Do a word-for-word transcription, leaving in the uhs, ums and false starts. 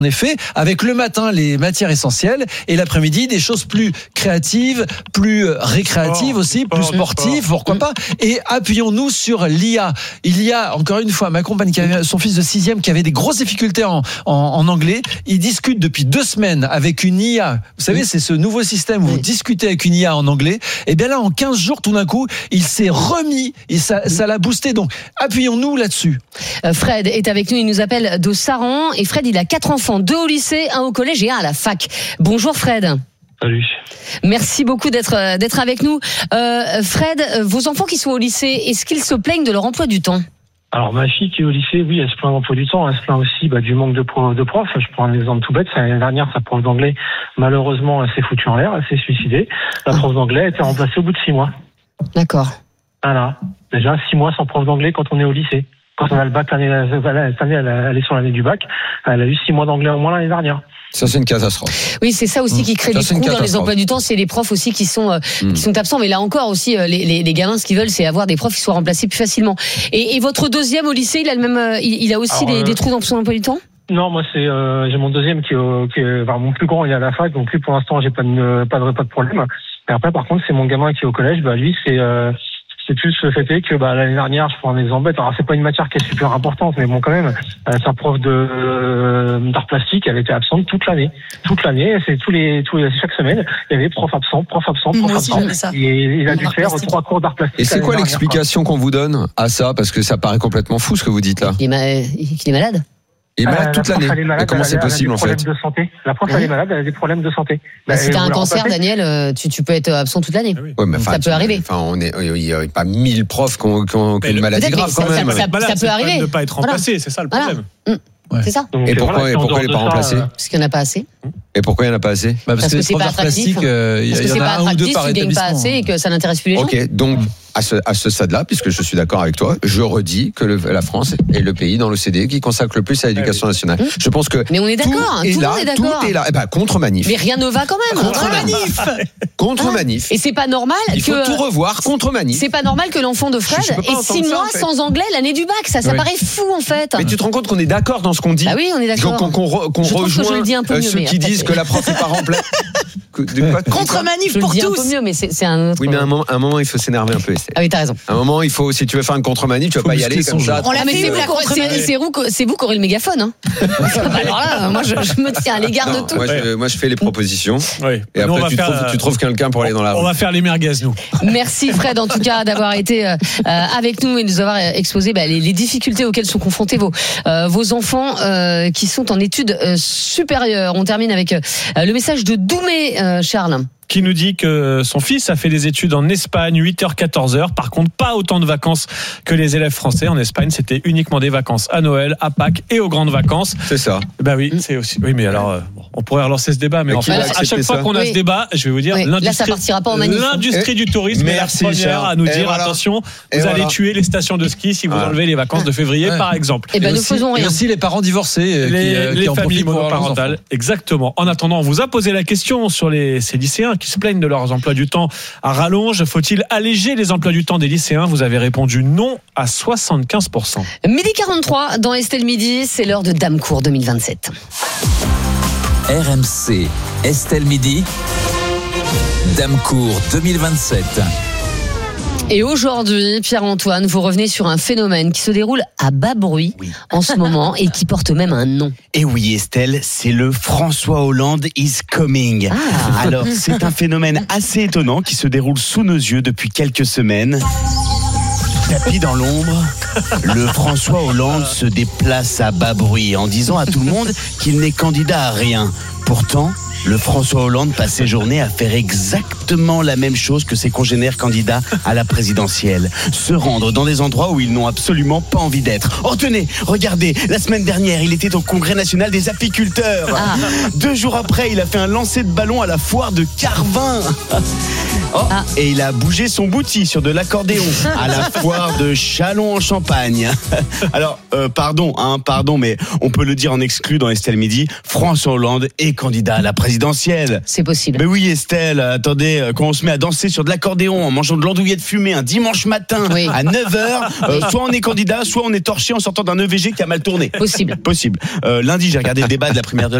En effet, avec le matin les matières essentielles et l'après-midi des choses plus créatives, plus récréatives aussi, plus sportives, pourquoi pas. Et appuyons-nous sur l'I A. Il y a encore une fois ma compagne qui avait son fils de sixième qui avait des grosses difficultés en, en, en anglais. Il discute depuis deux semaines avec une I A. Vous savez, c'est ce nouveau système où vous discutez avec une I A en anglais. Et bien là, en quinze jours, tout d'un coup, il s'est remis et ça, ça l'a boosté. Donc, appuyons-nous là-dessus. Fred est avec nous, il nous appelle de Saran. Et Fred, il a quatre enfants. Deux au lycée, un au collège et un à la fac. Bonjour Fred. Salut. Merci beaucoup d'être, d'être avec nous. Euh, Fred, vos enfants qui sont au lycée, est-ce qu'ils se plaignent de leur emploi du temps ? Alors ma fille qui est au lycée, oui, elle se plaint de l'emploi du temps, elle se plaint aussi bah, du manque de, pro, de profs. Je prends un exemple tout bête, l'année dernière, sa prof d'anglais, malheureusement, elle s'est foutue en l'air, elle s'est suicidée. La prof d'anglais a été remplacée au bout de six mois. D'accord. Voilà. Déjà, six mois sans prof d'anglais quand on est au lycée. Quand on a le bac, l'année, cette année, elle est sur l'année du bac, elle a eu six mois d'anglais au moins l'année dernière. Ça, c'est une catastrophe. Oui, c'est ça aussi qui crée ça, des trous dans les emplois du temps. C'est les profs aussi qui sont, euh, mmh. qui sont absents. Mais là encore aussi, euh, les, les, les gamins, ce qu'ils veulent, c'est avoir des profs qui soient remplacés plus facilement. Et, et votre deuxième au lycée, il a le même, euh, il, il a aussi Alors, des, euh... des trous dans son emploi du temps ? Non, moi c'est euh, j'ai mon deuxième qui est, qui est enfin, mon plus grand, il est à la fac, donc lui pour l'instant j'ai pas de pas de pas de problème. Et après par contre c'est mon gamin qui est au collège, bah lui c'est euh, c'est plus le fait est que bah l'année dernière, je prends un exemple. Alors c'est pas une matière qui est super importante, mais bon quand même, euh, sa prof de euh, d'art plastique, elle était absente toute l'année, toute l'année. C'est tous les tous les chaque semaine, il y avait prof absent, prof absent, prof absent. Et il a dû faire trois cours d'art plastique. Et c'est quoi l'explication qu'on vous donne à ça ? Parce que ça paraît complètement fou ce que vous dites là. Il est, ma... il est malade. Il est malade euh, toute l'année. Malade, comment c'est possible en fait ? De santé. La prof, elle est malade, elle a des problèmes de santé. Bah, si t'as un cancer, Daniel, tu, tu peux être absent toute l'année. Oui. Ouais, mais ça peut arriver. Enfin, on est, il y a pas mille profs qui ont, qui ont une maladie grave quand même. Ça, ça, ça, ça peut arriver. De ne pas être remplacé, voilà. C'est ça le problème. Voilà. Mmh. Ouais. C'est ça. Donc, et pourquoi, voilà, et pourquoi il n'est pas remplacé ? Parce qu'il n'y en a pas assez. Et pourquoi il n'y en a pas assez ? bah parce, parce que, que c'est pas attractif. Plastique, euh, parce que c'est pas attractif, il ne gagne pas assez et que ça n'intéresse plus les gens. Ok, donc à ce, à ce stade-là, puisque je suis d'accord avec toi, je redis que le, la France est le pays dans l'O C D E qui consacre le plus à l'éducation nationale. Mmh. Je pense que mais on est d'accord, tout, est, tout là, est d'accord. Tout est là. Eh ben, contre manif. Mais rien ne va quand même. Contre manif. Contre ah. manif. Et c'est pas normal il que. Il faut tout revoir contre manif. C'est pas normal que l'enfant de Fred ait six mois en fait. sans anglais l'année du bac. Ça, ça oui. paraît fou en fait. Mais tu te rends compte qu'on est d'accord dans ce qu'on dit ? Bah oui, on est d'accord. Qu'on, qu'on, qu'on, qu'on rejoint mieux, ceux qui disent que la prof n'est pas remplacée. Contre manif pour tous. Je le dis un peu mieux, mais c'est, c'est un autre. Oui, mais à un moment, un moment, il faut s'énerver un peu. Ah oui, t'as raison. À un moment, il faut, si tu veux faire une contre-manif, tu vas pas y aller comme ça. On l'a fait, c'est, c'est, c'est, vous, c'est vous qui aurez le mégaphone. Hein. Alors là, moi, je, je me tiens à l'égard non, de tout. Moi je, moi, je fais les propositions. Oui. Et après, tu, faire, trouves, tu trouves quelqu'un pour aller dans la rue. On va faire les merguez, nous. Merci, Fred, en tout cas, d'avoir été euh, avec nous et de nous avoir exposé bah, les, les difficultés auxquelles sont confrontés vos, euh, vos enfants euh, qui sont en études euh, supérieures. On termine avec euh, le message de Doumé, euh, Charles. Qui nous dit que son fils a fait des études en Espagne, huit heures quatorze heures. Par contre, pas autant de vacances que les élèves français. En Espagne, c'était uniquement des vacances à Noël, à Pâques et aux grandes vacances. C'est ça. Ben oui, c'est aussi. Oui, mais alors, bon, on pourrait relancer ce débat, mais, mais en fait, à chaque fois ça qu'on a oui. ce débat, je vais vous dire, oui. l'industrie, là, ça partira pas en manif. L'industrie du tourisme est la première à nous dire voilà. attention, et vous voilà. allez tuer les stations de ski si vous voilà. enlevez les vacances de février, ouais. par exemple. Et ben, nous faisons rien. Et aussi les parents divorcés, les, qui, euh, les qui familles monoparentales. Exactement. En attendant, on vous a posé la question sur les ces lycéens qui se plaignent de leurs emplois du temps à rallonge. Faut-il alléger les emplois du temps des lycéens ? Vous avez répondu non à soixante-quinze pour cent. Midi quarante-trois dans Estelle Midi, c'est l'heure de Damecourt deux mille vingt-sept. R M C, Estelle Midi, Damecourt deux mille vingt-sept. Et aujourd'hui, Pierre-Antoine, vous revenez sur un phénomène qui se déroule à bas bruit oui. en ce moment et qui porte même un nom. Et oui, Estelle, c'est le François Hollande is coming. Ah. Alors, c'est un phénomène assez étonnant qui se déroule sous nos yeux depuis quelques semaines. Tapis dans l'ombre, le François Hollande se déplace à bas bruit en disant à tout le monde qu'il n'est candidat à rien. Pourtant, le François Hollande passe ses journées à faire exactement la même chose que ses congénères candidats à la présidentielle. Se rendre dans des endroits où ils n'ont absolument pas envie d'être. Oh tenez, regardez, la semaine dernière, il était au Congrès national des apiculteurs. Ah. Deux jours après, il a fait un lancer de ballon à la foire de Carvin. Oh, ah. Et il a bougé son bouti sur de l'accordéon à la foire de Châlons en Champagne. Alors, euh, pardon, hein, pardon, mais on peut le dire en exclu dans Estelle Midi, François Hollande est candidat à la présidentielle. C'est possible. Mais oui, Estelle, attendez, quand on se met à danser sur de l'accordéon en mangeant de l'andouillette fumée un dimanche matin Oui. à neuf heures, euh, soit on est candidat, soit on est torché en sortant d'un E V G qui a mal tourné. Possible. Possible. Euh, lundi, j'ai regardé le débat de la primaire de